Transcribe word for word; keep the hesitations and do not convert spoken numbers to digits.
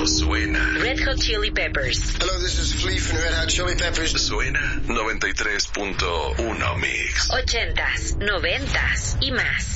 Esto suena. Red Hot Chili Peppers. Hello, this is Flea from the Red Hot Chili Peppers. Suena noventa y tres punto uno Mix. Ochentas, noventas y más.